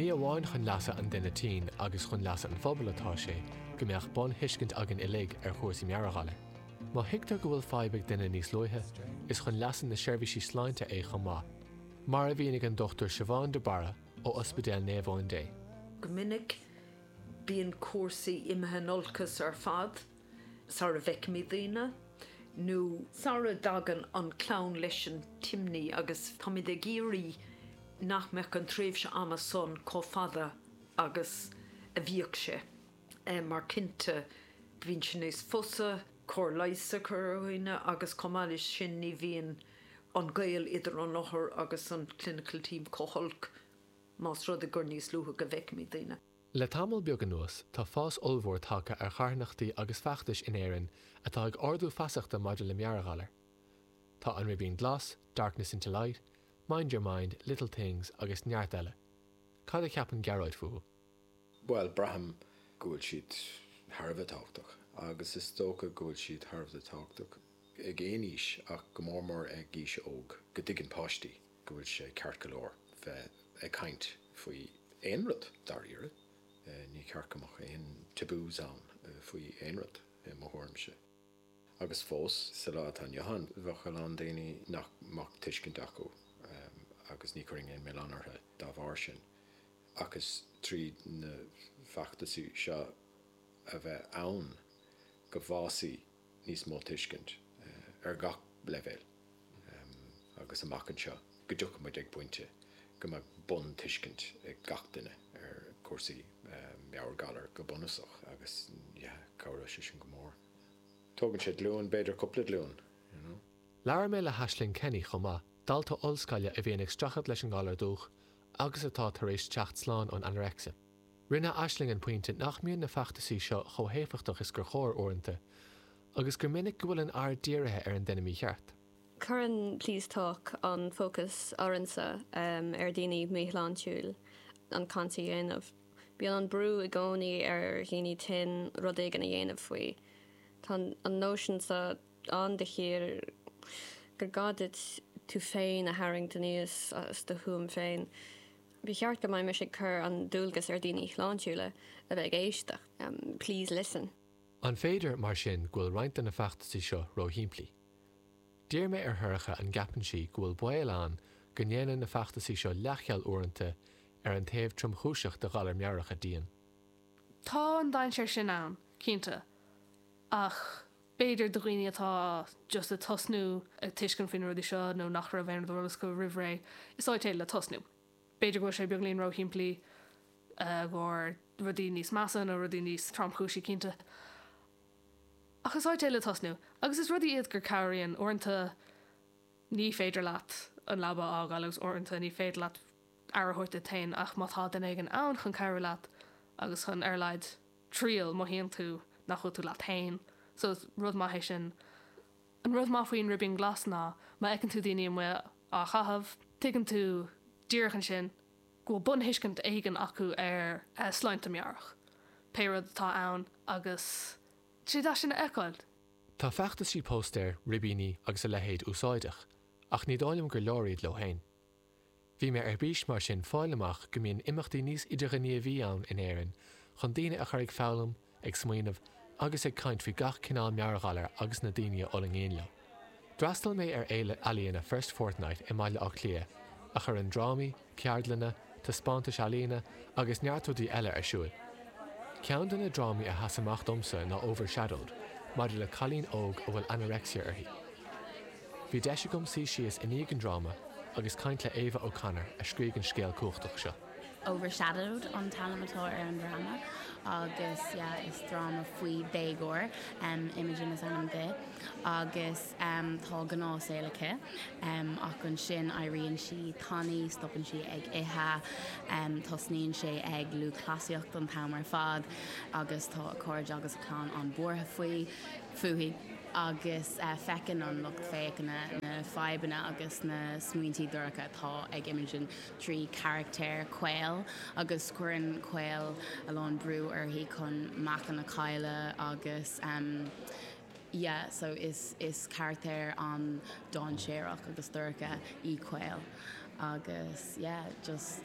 Ní amháin chun leasa an duine tín agus chun leasa an phobal atá sé, go mbeadh bon thuiscint agan ulig ar chósaí mearachalla. Má hiictar go bhfuil fáibeh duine níos luithe, is chun leasan na seirbhísí sláinte é chomh maith. Mar a bhíonnig an Dr. Siobhan de Barra ó Ospidéal Naomháin Dé. Go minic bíon cuasaí imethe nolchas ar fad, sara bheic mí daoine, nó sara dagan an clán leis an timní agus tá mid ag géirí nach meach an tréimh se ama son có fada agus a bhíoh sé. Mar cinnte bhíonn sin níos fosa, cór leisa chuine agus comáis sin ní bhíon an gail idir an láthair agus an clinical team cóholc más rud a gur níos luatha go bheic mí daoine. Le tamil beag an nuas, tá fás olmhór tacha ar charnachtaí agus feachtais in éireann atá ag ordú fasachta maidir le mearachalla. Tá an ribíon glas, Darkness into Light, Mind Your Mind, Little Things agus neart eile. Cad a ceapan gearáid fuú? Well, Braham gúil siad tharbh táchtach, agus is tócha gúil siad tharbh táchtach. Ag éaníis ach go mórmór ag gíise óg, go dtí an páistí gúil sé ceart go leor bheith ag caint faoi éonrad dar iarad. Ní cearcamach éon tabús an faoi éonrad mo thuirmse. Agus fós sa lá an Johan bhachail an daoine nach mac tuiscint acu agus ní chuing éon mélanartha dá bhar sin. Agus tríd na feachtasí seo a bheith ann go bhásaí níos mó tuiscint ar gach levéil agus amachchan seo go dtucha muid ag pointe go mag bon tuiscint ag gach duine ar cuasaí meabhar go bunasach agus cabhra sé sin go mór. Tógann siad luúin beidir coppla luúin. Lear mé le Aisling Kenny chomá dalta olscaile a bhíon ag strachad leis an gálar dúch agus atá tar éis teacht sláán an anorexia. Rinne Aisling an pointe nach mion na feachtasí seo chomhéifichtach is gur chóir orintanta, agus gur minic go bhfuil an air díirithe ar an denimí cheart. Curran please talk on focus oransa daoine méithláintiúil an cantaí dhéanamh. Bíonn an brú i gcónaí ar dhaoine tin rud é gan dhéanamh faoi. Tá an notion sa an de chéir gur gadid tú féin a haring deníos as de thuam féin. Bhí cheart go maiid me sé chur an dúlgus ar daoine chláintiúile a bheith éisteach. Please listen. An féidir mar sin ghfuil roinnt na feachtasí seo roithimplí. Dír mé ar thuircha an gapan si ghfuil buil an go ndéanann na feachtasí seo leachcheall uaireanta ar an taobh tromchúiseach de galar mearacha díon. Tá an dain sé sin ann, cínta, ach beidir doghine atá just a tosnú ag tuiscin fin rudí seo nó nach ra bhéin dolas go rihré, is áid le tosnú. Beidir go sé beaglíonn roithimplí gur rudí níos massa nó rudí níos tromchúisí cínta. Agus áid le tosnú, agus is rudí iad gur cabhraíonn orintanta ní féidir leat an labba ág agus orintanta ní féidir leat airthuirta tain ach mátá den ag an ann chun cabhra leat agus chun airlaid tríal má híonn tú nach chu tú le tain. So rud maithe sin an rud má faoin ribíon glas ná má ecann tú daoine mu a chahabh tuigeann tú díorchan sin go bun hiiscint éigean acu ar sláinte mearach. Péad tá ann agus si da sin eáil. Tá feachtasí póstéir ribíní agus a lehéad úsáideach, ach ní dálim gur leoríad le hain. Bhí mé ar bís mar sin fáileach go mbíonn imachtaí níos idirghníomhí ann in éireann, chun daoine a chuir ag feallam, ag smaoinemh, agus ag caint fao gach cinál mearachalla agus na daoine ó an ggéanleo. Drastal mé ar éile alíonna First Fortnight i maiile ach lia, a chur an drámaí, ceardlanna, taspántais alíonna agus neartúdaí eile ar siúil. Ceann na drámaí a hasamach domsa ná Overshadowed, maidir le cailín óg a bhfuil anorexia orthaí. Bhí deise gom síos in an dráma agus caint le Ava O'Connor a scríogann scéal cuachtach seo. Overshadowed an talamatá ar an drama agus is drama faoi bégóir Imogen is anam de agus tá gná éalacha ach an sin éiríonn si tannaí stoppann si ag ithe tosníonn sé ag lú clasiocht an tamar fad agus tá cóid agus clán an bortha faoi fuaí agus fecin an lucht féic na fibanna agus na smuointí dúracha tá ag Imogen trí charactéir quail agus cuireann quail a lán brú ar hí chun machan na caile agus so is charactéir an Don Séireach agus dúracha í quail agus just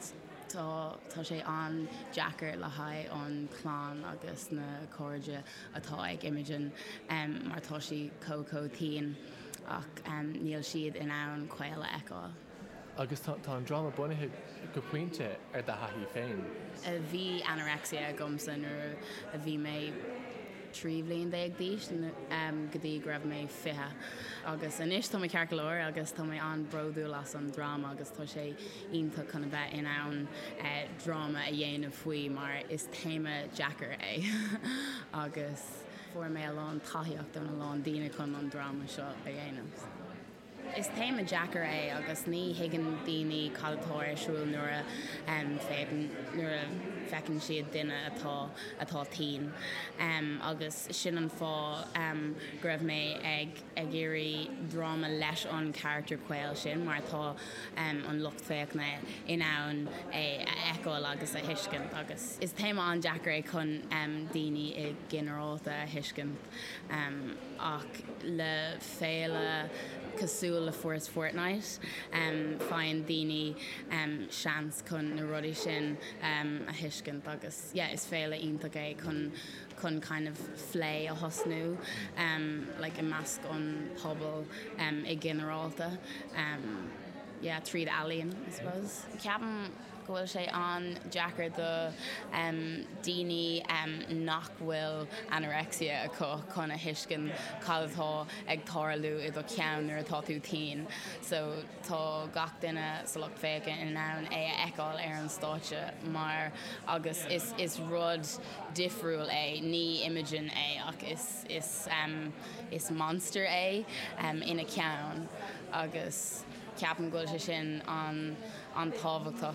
tá sé an Jackar le haid an chlán agus na cóide atá ag Imogen mar tá si cócótíín ach níl siad in ann Caol Eicáil. Agus tá an drama bunathe go puinte ar de haí féin. A bhí anorexia gomsa nuair a bhí mé tríomhlíon ag díis go dtí go raibh mé fithe. Agus inis tá cear leir agus tá mé an broú las an drama agus tá sé ionta chuna bheith in ann drama a dhéanamh faoi mar is téime Jackar é agus fuair mé lán taíocht don lán daine chun an drama seo a dhéanamh. Is téime Jackar é agus ní higann daoine cadatóir siúil nuair a fecinn siad duine atá teen. Agus sin an fá go raibh mé ag éirí drama leis an character Caol sin mar tá an lucht féachna in ann Eicáil agus a thuiscint agus. Is téime an Jackar é chun daoine i gginearálta a thuiscint ach le féile cosúil le furas Fortnite fáin daoine seans chun na rudí sin a thuiscint agus is féile ionta é chun kind of flé a hosnú like a measc an pobl i gginearálta tríd alien I suppose. Ceapan gohfuil sé an Jackar do daoine nach bhfuil anorexia acu chun a thuiscin cadtá ag tarlú i do ceann ar atá tú teen. So tá gach duine sa lucht féice in ann é a Eicáil ar an stáite mar agus is rud difriúil é ní Imogen é ach is monster é ina ceann agus ceapan goil sé sin an tábhachtach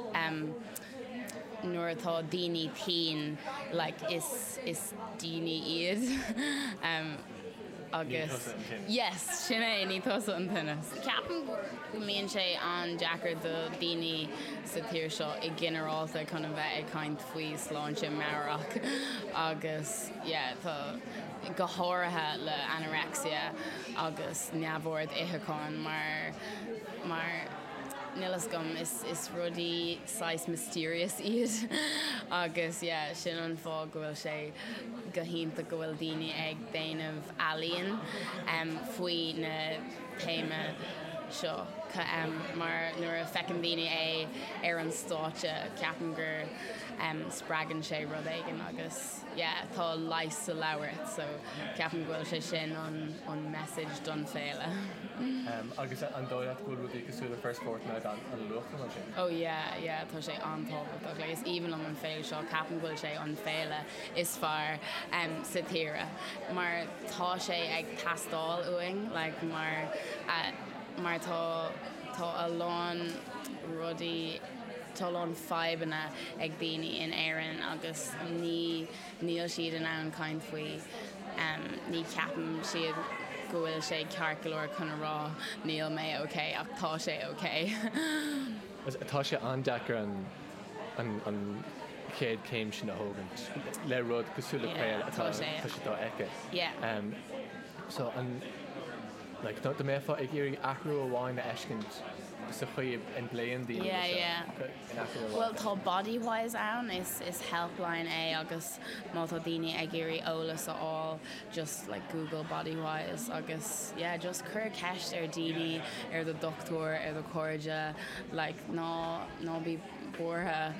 nuair atá daoine teen is daoine iad agus yes sin é ní tosa an tunas. Ceapan go mbíonn sé an Jackar do daoine sa tír seo i gginearálta chun bheith ag caint faoi sláinte mearach agus tá go háirithe le anorexia agus neamhord itheáin mar Nilas gom is rudí sais mysterious iad agus sin an fá gohfuil sé go hinnta gohfuil daoine ag déanamh alien faoi na téime seo mar nuair a fecinn daoine é ar an státe ceapan gur spragan sé rud éigen agus tá leis sa labhairt so ceapan gohfuil sé sin an message don féile. Agus an dóiad go rudí cosúla first fortnight an lucht mar sin. Tá sé antábhacht ag is even an féile seo ceapan gohfuil sé an féile is fearr sa tíre mar tá sé ag tastáil uing mar tá a lán rudí tá lán feibanna ag daoine in éireann agus níl siad in ann caint faoi ní ceapan siad go bhfuil sé cearcailúir chun rá níl mé okay ach tá sé okay. Tá sé an Jackar an céad céim sin a thugant le rud cosúla Caol atá sé dá aice. So do mé fá ag iarraí achrú amháin a eiscint sa chuoibh in bléon daoine. Well tá bodywise ann is helpline é agus má tá daoine ag iarraí eolas aáil just Google bodywise agus just chur ceist ar daoine ar do doctor ar do cóide ná bí bortha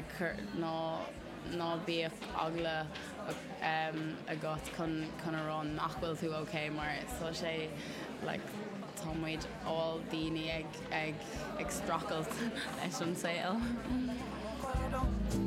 ná bí agla a got chun arán nach bhfuil tú okay mar tá sé táid all daoine ag stracailt leis an saoil.